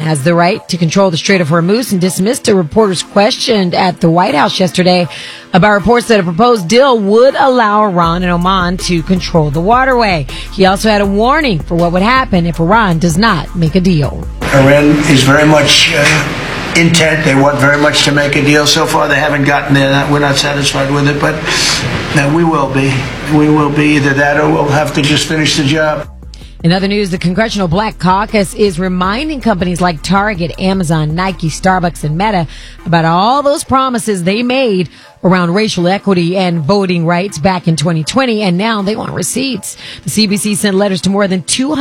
has the right to control the Strait of Hormuz and dismissed a reporter's question at the White House yesterday about reports that a proposed deal would allow Iran and Oman to control the waterway. He also had a warning for what would happen if Iran does not make a deal. Iran is very much intent. They want very much to make a deal. So far, they haven't gotten there. We're not satisfied with it, but we will be. We will be either that or we'll have to just finish the job. In other news, the Congressional Black Caucus is reminding companies like Target, Amazon, Nike, Starbucks, and Meta about all those promises they made around racial equity and voting rights back in 2020, and now they want receipts. The CBC sent letters to more than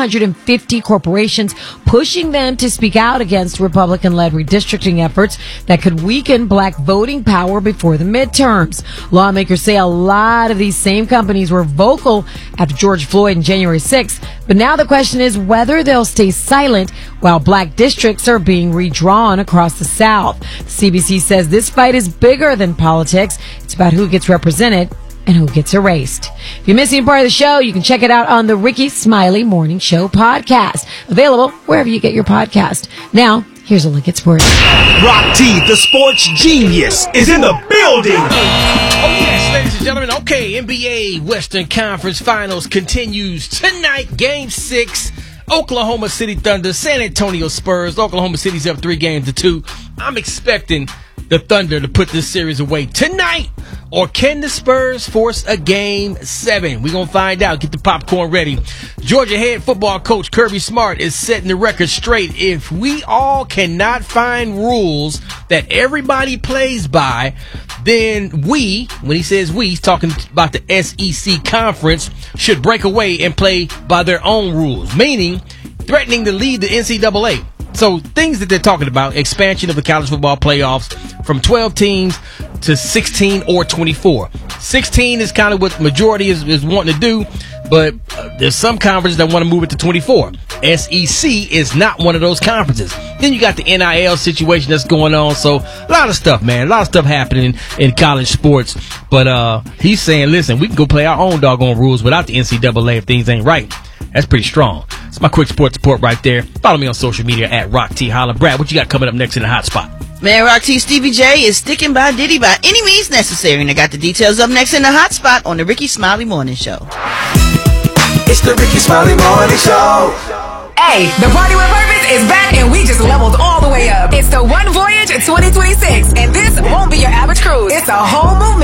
250 corporations, pushing them to speak out against Republican-led redistricting efforts that could weaken black voting power before the midterms. Lawmakers say a lot of these same companies were vocal after George Floyd on January 6th, but now the question is whether they'll stay silent while black districts are being redrawn across the South. The CBC says this fight is bigger than politics. It's about who gets represented and who gets erased. If you're missing part of the show, you can check it out on the Ricky Smiley Morning Show podcast. Available wherever you get your podcast. Now, here's a look at sports. Rock T, the sports genius, is in the building. Oh, yes, ladies and gentlemen. Okay, NBA Western Conference Finals continues tonight. Game 6. Oklahoma City Thunder, San Antonio Spurs. Oklahoma City's up 3-2. I'm expecting the Thunder to put this series away tonight, or can the Spurs force a Game 7? We're going to find out. Get the popcorn ready. Georgia head football coach Kirby Smart is setting the record straight. If we all cannot find rules that everybody plays by, then we, when he says we, he's talking about the SEC conference, should break away and play by their own rules, meaning threatening to lead the NCAA. So things that they're talking about, expansion of the college football playoffs from 12 teams to 16 or 24. 16 is kind of what the majority is wanting to do, but there's some conferences that want to move it to 24. SEC is not one of those conferences. Then you got the NIL situation that's going on. So a lot of stuff, man. A lot of stuff happening in college sports. But he's saying, listen, we can go play our own doggone rules without the NCAA if things ain't right. That's pretty strong. It's my quick sports report right there. Follow me on social media at Rock T Holla. Brad, what you got coming up next in the hot spot? Man, Rock T Stevie J is sticking by Diddy by any means necessary. And I got the details up next in the hot spot on the Ricky Smiley Morning Show. It's the Ricky Smiley Morning Show. Hey, the Party with Purpose is back and we just leveled all the way up. It's the One Voyage 2026, and this won't be your average cruise. It's a whole movement.